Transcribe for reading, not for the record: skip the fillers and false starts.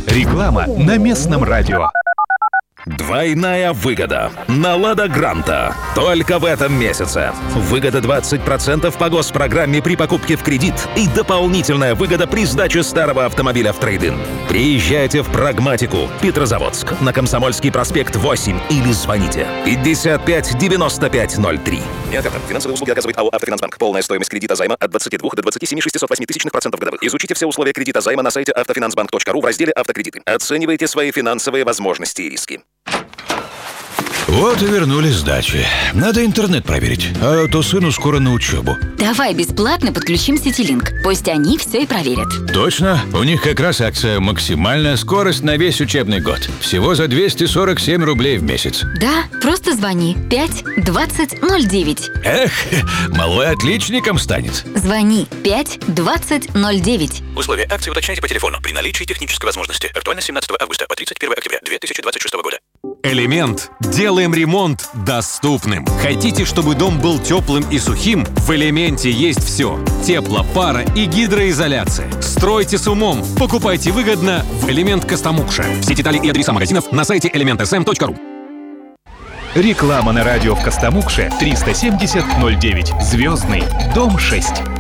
Реклама на местном радио. Двойная выгода на «Лада Гранта» только в этом месяце. Выгода 20% по госпрограмме при покупке в кредит и дополнительная выгода при сдаче старого автомобиля в трейд-ин. Приезжайте в Прагматику, Петрозаводск, на Комсомольский проспект 8 или звоните 55 95 03. Финансовые услуги оказывает АО «Автофинансбанк». Полная стоимость кредита займа от 22 до 27 608 тысячных% годовых. Изучите все условия кредита займа на сайте автофинансбанк.ру в разделе «Автокредиты». Оценивайте свои финансовые возможности и риски. Вот и вернулись с дачи. Надо интернет проверить, а то сыну скоро на учебу. Давай бесплатно подключим Ситилинк. Пусть они все и проверят. Точно? У них как раз акция «Максимальная скорость на весь учебный год». Всего за 247 рублей в месяц. Да, просто звони 5 20 09. Эх, малой отличником станет. Звони 5 20 09. Условия акции уточняйте по телефону при наличии технической возможности. Актуально с 17 августа по 31 октября 2026 года. Элемент. Делаем ремонт доступным. Хотите, чтобы дом был теплым и сухим? В Элементе есть все. Тепло, пара и гидроизоляция. Стройте с умом. Покупайте выгодно в Элемент Костомукша. Все детали и адреса магазинов на сайте elementsm.ru. Реклама на радио в Костомукше 370 09. Звездный, дом 6.